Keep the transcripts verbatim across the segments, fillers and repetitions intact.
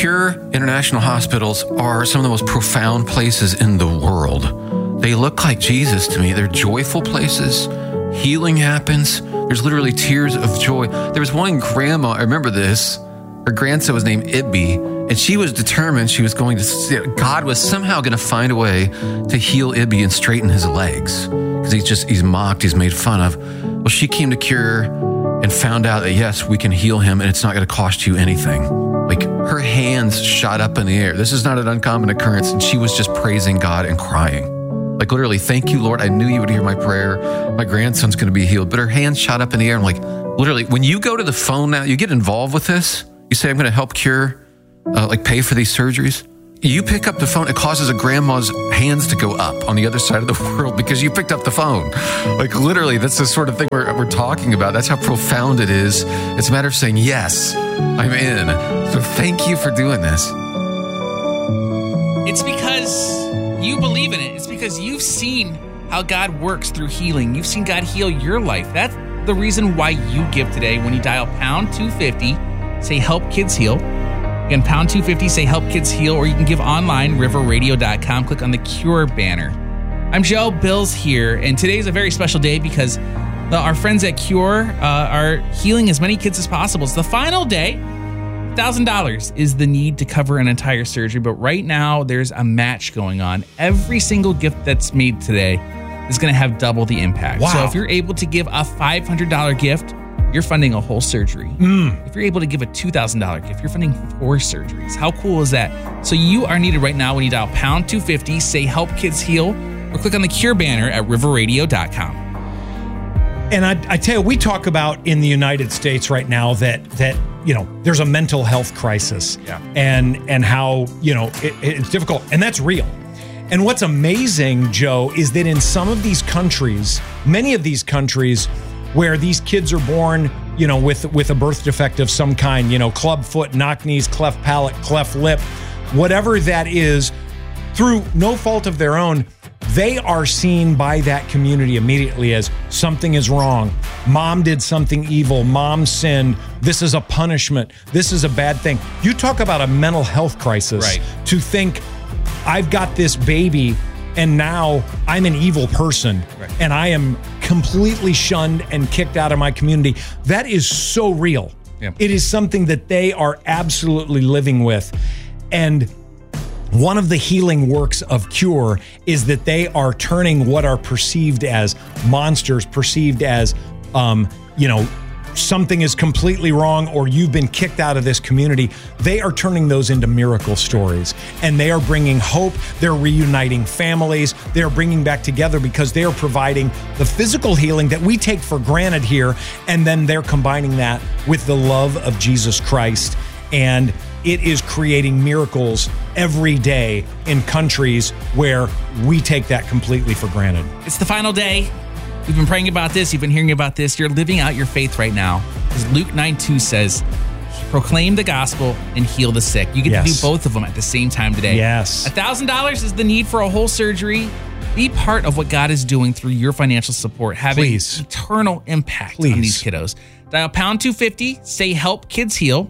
Cure International Hospitals are some of the most profound places in the world. They look like Jesus to me. They're joyful places. Healing happens. There's literally tears of joy. There was one grandma, I remember this. Her grandson was named Ibby, and she was determined she was going to, God was somehow going to find a way to heal Ibby and straighten his legs. Because he's just, he's mocked, he's made fun of. Well, she came to Cure and found out that, yes, we can heal him and it's not going to cost you anything. Like, her hands shot up in the air. This is not an uncommon occurrence. And she was just praising God and crying. Like, literally, thank you, Lord. I knew you would hear my prayer. My grandson's going to be healed. But her hands shot up in the air. I'm like, literally, when you go to the phone now, you get involved with this. You say, I'm going to help Cure, uh, like pay for these surgeries. You pick up the phone, it causes a grandma's hands to go up on the other side of the world because you picked up the phone. Like, literally, that's the sort of thing we're, we're talking about. That's how profound it is. It's a matter of saying, yes, I'm in. So thank you for doing this. It's because you believe in it. It's because you've seen how God works through healing. You've seen God heal your life. That's the reason why you give today. When you dial pound two fifty, say help kids heal. Again, pound two fifty, say help kids heal, or you can give online, river radio dot com. Click on the Cure banner. I'm Joe, Bill's here, and today is a very special day because the, our friends at Cure uh, are healing as many kids as possible. It's the final day. one thousand dollars is the need to cover an entire surgery, but right now there's a match going on. Every single gift that's made today is going to have double the impact. Wow. So if you're able to give a five hundred dollars gift, you're funding a whole surgery. Mm. If you're able to give a two thousand dollars gift, you're funding four surgeries. How cool is that? So you are needed right now when you dial pound two fifty, say help kids heal, or click on the Cure banner at river radio dot com. And I, I tell you, we talk about in the United States right now that, that you know, there's a mental health crisis. Yeah. and, and how, you know, it, it's difficult. And that's real. And what's amazing, Joe, is that in some of these countries, many of these countries, where these kids are born, you know, with with a birth defect of some kind, you know, club foot, knock knees, cleft palate, cleft lip, whatever that is, through no fault of their own, they are seen by that community immediately as something is wrong. Mom did something evil. Mom sinned. This is a punishment. This is a bad thing. You talk about a mental health crisis. Right. To think, I've got this baby and now I'm an evil person, right, and I am completely shunned and kicked out of my community. That is so real. Yeah. It is something that they are absolutely living with. And one of the healing works of Cure is that they are turning what are perceived as monsters, perceived as, um, you know, something is completely wrong or you've been kicked out of this community. They are turning those into miracle stories, and they are bringing hope. They're reuniting families. They're bringing back together because they are providing the physical healing that we take for granted here, and then they're combining that with the love of Jesus Christ. And it is creating miracles every day in countries where we take that completely for granted. It's the final day. We've been praying about this. You've been hearing about this. You're living out your faith right now. As Luke nine two says, proclaim the gospel and heal the sick. You get Yes. to do both of them at the same time today. Yes. one thousand dollars is the need for a whole surgery. Be part of what God is doing through your financial support, having Please. eternal impact Please. on these kiddos. Dial pound two fifty, say help kids heal.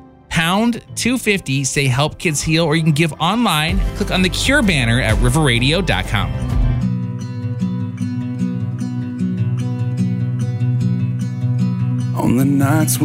Pound two fifty, say help kids heal, or you can give online. Click on the Cure banner at river radio dot com. On the nights